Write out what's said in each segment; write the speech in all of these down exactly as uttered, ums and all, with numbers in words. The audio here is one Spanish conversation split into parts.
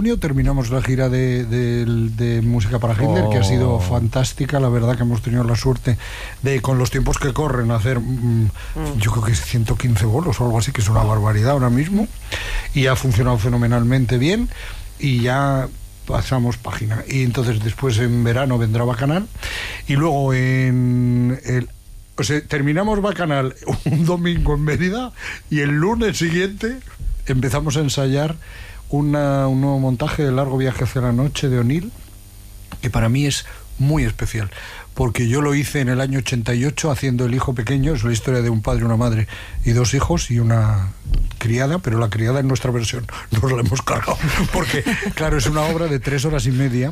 junio terminamos la gira de, de, de Música para Hitler, oh. que ha sido fantástica. La verdad que hemos tenido la suerte de, con los tiempos que corren, hacer mm, mm. yo creo que es ciento quince bolos o algo así, que es una barbaridad ahora mismo, y ha funcionado fenomenalmente bien, y ya pasamos página. Y entonces después en verano vendrá Bacanal, y luego en el O sea, terminamos Bacanal un domingo en Mérida, y el lunes siguiente empezamos a ensayar una, un nuevo montaje de Largo viaje hacia la noche de O'Neill, que para mí es muy especial, porque yo lo hice en el año ochenta y ocho haciendo El hijo pequeño. Es la historia de un padre, una madre y dos hijos y una criada, pero la criada en nuestra versión nos la hemos cargado, porque claro, es una obra de tres horas y media.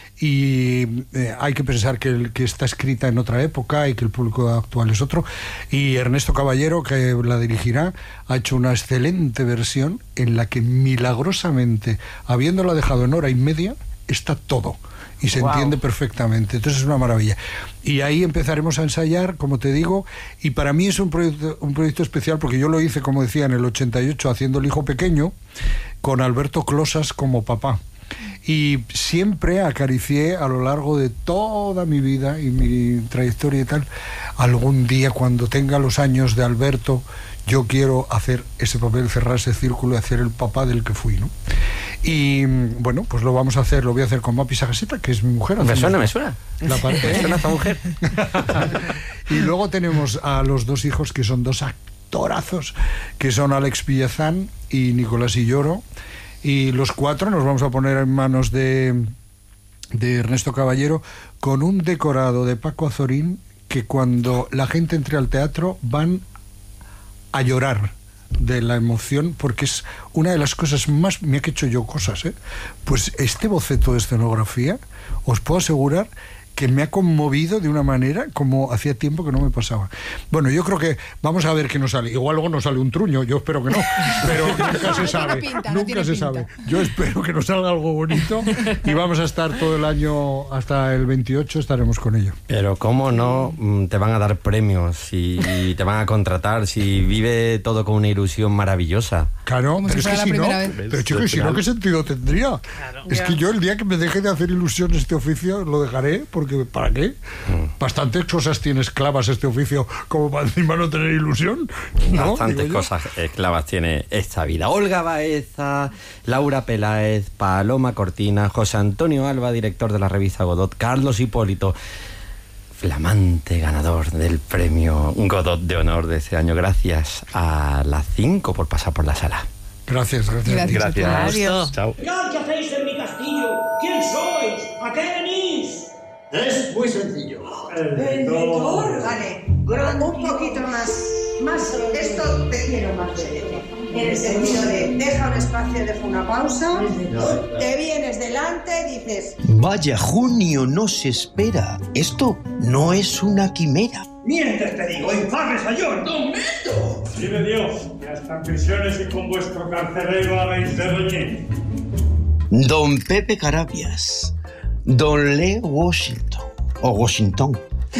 Y eh, hay que pensar que, el, que está escrita en otra época y que el público actual es otro, y Ernesto Caballero, que la dirigirá, ha hecho una excelente versión en la que milagrosamente, habiéndola dejado en hora y media, está todo y se wow. entiende perfectamente. Entonces es una maravilla, y ahí empezaremos a ensayar, como te digo, y para mí es un proyecto, un proyecto especial, porque yo lo hice, como decía, en el ochenta y ocho haciendo El hijo pequeño, con Alberto Closas como papá. Y siempre acaricié a lo largo de toda mi vida y mi trayectoria y tal, algún día cuando tenga los años de Alberto, yo quiero hacer ese papel, cerrar ese círculo y hacer el papá del que fui, ¿no? Y bueno, pues lo vamos a hacer, lo voy a hacer con Mapi Sagaseta, que es mi mujer. Me suena, me suena. La parte, me suena esta mujer. Y luego tenemos a los dos hijos, que son dos actorazos, que son Alex Villazán y Nicolás Illoro. Y los cuatro nos vamos a poner en manos de, de Ernesto Caballero, con un decorado de Paco Azorín, que cuando la gente entre al teatro van a llorar de la emoción, porque es una de las cosas más... Mira que he hecho yo cosas, ¿eh? Pues este boceto de escenografía, os puedo asegurar que me ha conmovido de una manera como hacía tiempo que no me pasaba. Bueno, yo creo que vamos a ver qué nos sale. Igual luego nos sale un truño, yo espero que no, pero nunca se sabe. No pinta, nunca no se pinta. sabe. Yo espero que nos salga algo bonito, y vamos a estar todo el año hasta el veintiocho, estaremos con ello. Pero cómo no te van a dar premios y te van a contratar si vive todo con una ilusión maravillosa. Claro, Como pero si es que fuera si la no, primera vez. pero chicos, si no, ¿qué sentido tendría? Claro. Es Ya. que yo el día que me deje de hacer ilusión este oficio lo dejaré, porque ¿para qué? Mm. Bastantes cosas tiene esclavas este oficio como para encima no tener ilusión, ¿no? Bastantes Digo yo. cosas esclavas tiene esta vida. Olga Baeza, Laura Peláez, Paloma Cortina, José Antonio Alba, director de la revista Godot, Carlos Hipólito, flamante ganador del premio Godot de honor de este año. Gracias a las cinco por pasar por la sala. Gracias, gracias. Gracias. Adiós. Chao. ¿Qué hacéis en mi castillo? ¿Quién sois? ¿A qué venís? Es muy sencillo. Vendedor. Vale, un poquito más. Más, esto te quiero más de en el sentido de deja un espacio, deja una pausa, te vienes delante y dices: Vaya, junio nos espera. Esto no es una quimera. Mientes, te digo, infames a yo. ¡Don Beto! Vive Dios, que hasta en prisiones y con vuestro carcelero habéis de reñir. Don Pepe Carabias, Don Leo Washington, o Washington,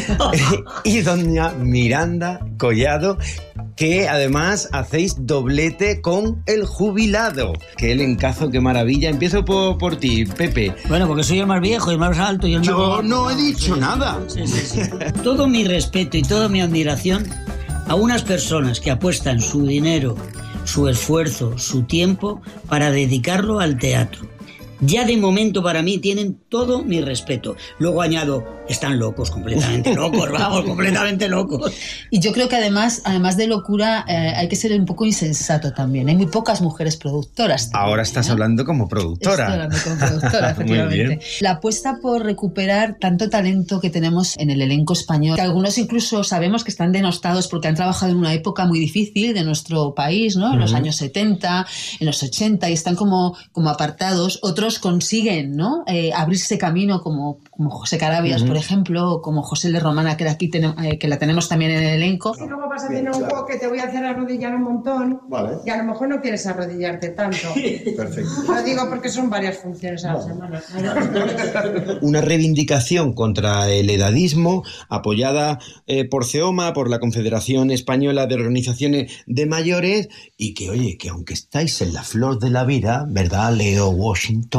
y doña Miranda Collado, que además hacéis doblete con el jubilado. Qué elencazo, qué maravilla. Empiezo por, por ti, Pepe. Bueno, porque soy el más viejo y el más alto y el más... Yo no he dicho Sí, nada. sí, sí, sí. Todo mi respeto y toda mi admiración a unas personas que apuestan su dinero, su esfuerzo, su tiempo para dedicarlo al teatro. Ya de momento para mí tienen todo mi respeto. Luego añado, están locos, completamente locos, vamos, completamente locos. Y yo creo que además, además de locura, eh, hay que ser un poco insensato también. Hay muy pocas mujeres productoras también, Ahora estás ¿no? hablando como Estoy productora. hablando como productora, efectivamente. Muy bien. La apuesta por recuperar tanto talento que tenemos en el elenco español, que algunos incluso sabemos que están denostados porque han trabajado en una época muy difícil de nuestro país, ¿no? En uh-huh. los años setenta, en los ochenta, y están como, como apartados. Otros consiguen, ¿no? Eh, abrirse camino, como, como José Carabias, uh-huh. por ejemplo, o como José de Romana, que, aquí ten, eh, que la tenemos también en el elenco. Y luego vas a tener un juego que te voy a hacer arrodillar un montón, Vale. y a lo mejor no quieres arrodillarte tanto. Perfecto. Lo digo porque son varias funciones a la semana. Una reivindicación contra el edadismo, apoyada eh, por CEOMA, por la Confederación Española de Organizaciones de Mayores, y que, oye, que aunque estáis en la flor de la vida, ¿verdad, Leo Washington?